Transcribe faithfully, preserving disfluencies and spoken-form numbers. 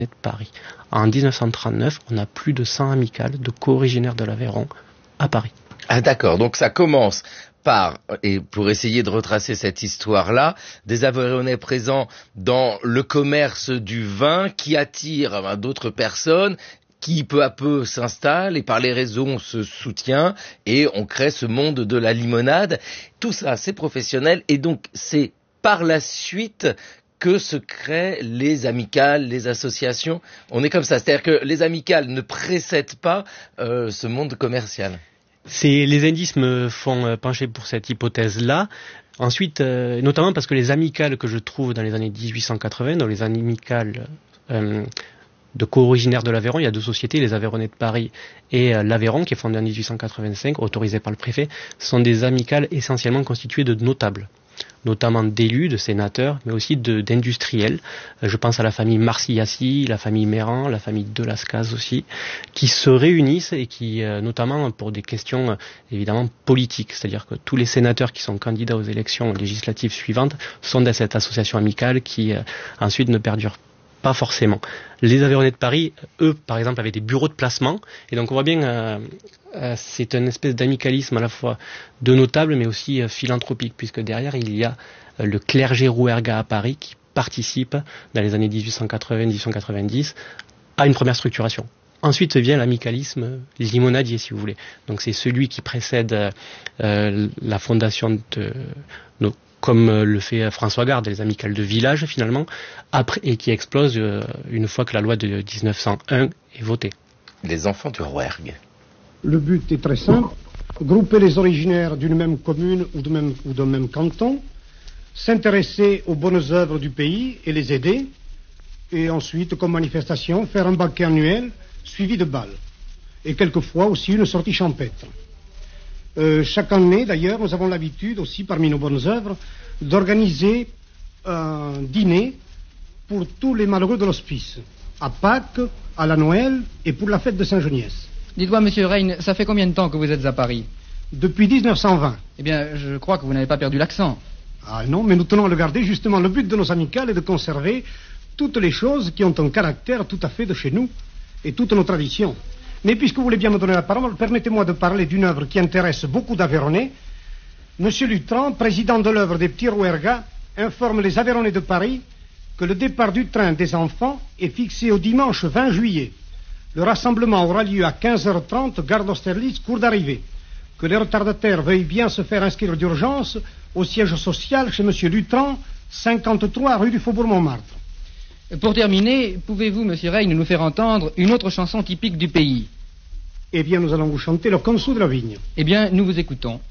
de Paris. En dix-neuf cent trente-neuf, on a plus de cent amicales de co-originaires de l'Aveyron à Paris. Ah d'accord, donc ça commence par, et pour essayer de retracer cette histoire-là, des Aveyronnais présents dans le commerce du vin qui attire ben, d'autres personnes, qui peu à peu s'installent et par les réseaux on se soutient et on crée ce monde de la limonade. Tout ça, c'est professionnel et donc c'est par la suite que se créent les amicales, les associations. On est comme ça, c'est-à-dire que les amicales ne précèdent pas euh, ce monde commercial. C'est, les indices me font euh, pencher pour cette hypothèse-là. Ensuite, euh, notamment parce que les amicales que je trouve dans les années dix-huit cent quatre-vingts, dans les amicales euh, de co-originaires de l'Aveyron, il y a deux sociétés, les Aveyronnais de Paris et euh, l'Aveyron, qui est fondé en dix-huit cent quatre-vingt-cinq, autorisé par le préfet, sont des amicales essentiellement constituées de notables, notamment d'élus, de sénateurs, mais aussi de, d'industriels. Je pense à la famille Marcillaci, la famille Méran, la famille Delascaz aussi, qui se réunissent et qui, euh, notamment pour des questions euh, évidemment politiques, c'est-à-dire que tous les sénateurs qui sont candidats aux élections législatives suivantes sont dans cette association amicale qui euh, ensuite ne perdure pas forcément. Les Aveyronnais de Paris, eux, par exemple, avaient des bureaux de placement, et donc on voit bien, euh, euh, c'est une espèce d'amicalisme à la fois de notables, mais aussi euh, philanthropique, puisque derrière, il y a euh, le clergé rouergat à Paris qui participe, dans les années dix-huit cent quatre-vingts dix-huit cent quatre-vingt-dix, à une première structuration. Ensuite vient l'amicalisme limonadier, si vous voulez. Donc c'est celui qui précède euh, la fondation de nos comme le fait François Garde, les amicales de village finalement, après, et qui explose euh, une fois que la loi de dix-neuf cent un est votée. Les enfants du Rouergue. Le but est très simple, grouper les originaires d'une même commune ou, de même, ou d'un même canton, s'intéresser aux bonnes œuvres du pays et les aider, et ensuite, comme manifestation, faire un banquet annuel suivi de bals, et quelquefois aussi une sortie champêtre. Euh, chaque année, d'ailleurs, nous avons l'habitude aussi, parmi nos bonnes œuvres, d'organiser un dîner pour tous les malheureux de l'hospice, à Pâques, à la Noël et pour la fête de Saint-Geniès. Dites-moi, monsieur Reine, ça fait combien de temps que vous êtes à Paris? Depuis dix-neuf cent vingt. Eh bien, je crois que vous n'avez pas perdu l'accent. Ah non, mais nous tenons à le garder. Justement, le but de nos amicales est de conserver toutes les choses qui ont un caractère tout à fait de chez nous et toutes nos traditions. Mais puisque vous voulez bien me donner la parole, permettez-moi de parler d'une œuvre qui intéresse beaucoup d'Aveyronnais. Monsieur Lutran, président de l'œuvre des petits Rouergats, informe les Aveyronnais de Paris que le départ du train des enfants est fixé au dimanche vingt juillet. Le rassemblement aura lieu à quinze heures trente, gare d'Austerlitz, cours d'arrivée. Que les retardataires veuillent bien se faire inscrire d'urgence au siège social chez monsieur Lutran, cinquante-trois rue du Faubourg Montmartre. Pour terminer, pouvez-vous, monsieur Reine, nous faire entendre une autre chanson typique du pays? Eh bien, nous allons vous chanter le Consou de la Vigne. Eh bien, nous vous écoutons.